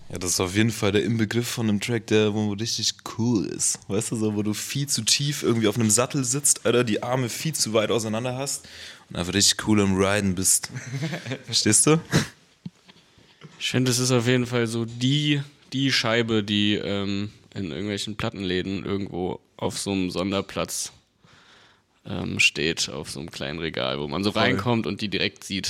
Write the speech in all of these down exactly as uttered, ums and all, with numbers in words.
Ja, das ist auf jeden Fall der Inbegriff von einem Track, der wo richtig cool ist. Weißt du, so, wo du viel zu tief irgendwie auf einem Sattel sitzt, Alter, die Arme viel zu weit auseinander hast und einfach richtig cool am Riden bist. Verstehst du? Ich finde, es ist auf jeden Fall so die, die Scheibe, die ähm, in irgendwelchen Plattenläden irgendwo auf so einem Sonderplatz ähm, steht, auf so einem kleinen Regal, wo man so Voll. reinkommt und die direkt sieht.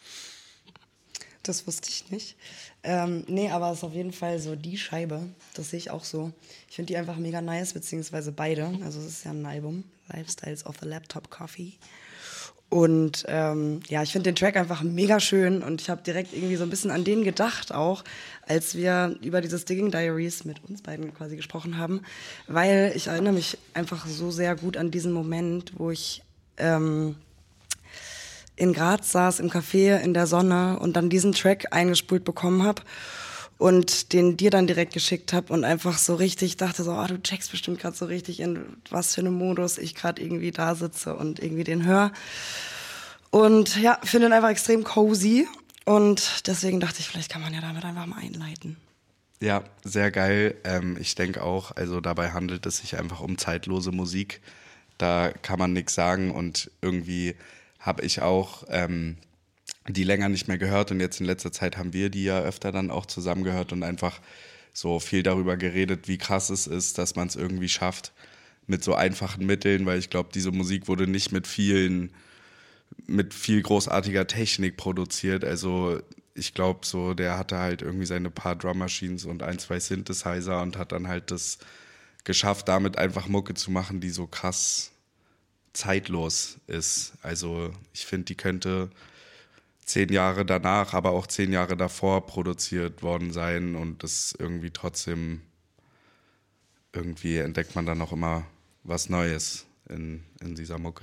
Das wusste ich nicht. Ähm, nee, aber es ist auf jeden Fall so die Scheibe. Das sehe ich auch so. Ich finde die einfach mega nice, beziehungsweise beide. Also es ist ja ein Album, Lifestyles of the Laptop Coffee. Und ähm, ja, ich finde den Track einfach mega schön und ich habe direkt irgendwie so ein bisschen an den gedacht auch, als wir über dieses Digging Diaries mit uns beiden quasi gesprochen haben, weil ich erinnere mich einfach so sehr gut an diesen Moment, wo ich ähm, in Graz saß, im Café, in der Sonne und dann diesen Track eingespult bekommen habe und den dir dann direkt geschickt habe und einfach so richtig dachte so, oh, du checkst bestimmt gerade so richtig, in was für einem Modus ich gerade irgendwie da sitze und irgendwie den höre. Und ja, finde ihn einfach extrem cozy und deswegen dachte ich, vielleicht kann man ja damit einfach mal einleiten. Ja, sehr geil. Ähm, ich denke auch, also dabei handelt es sich einfach um zeitlose Musik. Da kann man nichts sagen und irgendwie habe ich auch ähm, die länger nicht mehr gehört und jetzt in letzter Zeit haben wir die ja öfter dann auch zusammen gehört und einfach so viel darüber geredet, wie krass es ist, dass man es irgendwie schafft mit so einfachen Mitteln, weil ich glaube, diese Musik wurde nicht mit vielen, mit viel großartiger Technik produziert. Also ich glaube so, der hatte halt irgendwie seine paar Drum Machines und ein, zwei Synthesizer und hat dann halt das geschafft, damit einfach Mucke zu machen, die so krass zeitlos ist. Also ich finde, die könnte zehn Jahre danach, aber auch zehn Jahre davor produziert worden sein und das irgendwie trotzdem, irgendwie entdeckt man dann auch immer was Neues in, in dieser Mucke.